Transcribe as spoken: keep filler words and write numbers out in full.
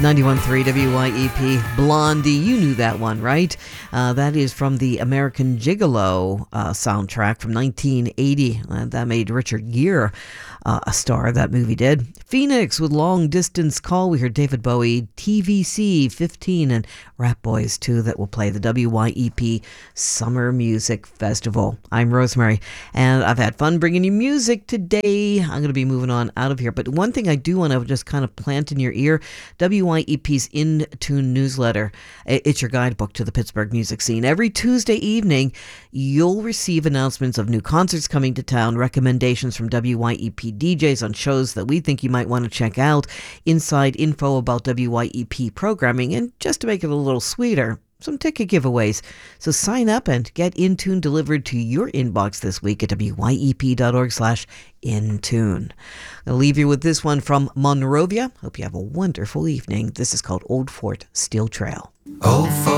ninety-one point three W Y E P, Blondie. You knew that one, right? Uh, that is from the American Gigolo uh, soundtrack from nineteen eighty. Uh, that made Richard Gere uh, a star, that movie did. Phoenix with Long Distance Call. We heard David Bowie, T V C fifteen, and Rat Boys too, that will play the W Y E P Summer Music Festival. I'm Rosemary, and I've had fun bringing you music today. I'm going to be moving on out of here, but one thing I do want to just kind of plant in your ear, W Y E P's In Tune newsletter. It's your guidebook to the Pittsburgh music scene. Every Tuesday evening, you'll receive announcements of new concerts coming to town, recommendations from W Y E P D Js on shows that we think you might want to check out, inside info about W Y E P programming, and just to make it a little sweeter, some ticket giveaways. So sign up and get In Tune delivered to your inbox this week at W Y E P dot org slash In Tune. I'll leave you with this one from Monrovia. Hope you have a wonderful evening. This is called Old Fort Steel Trail. Old Fort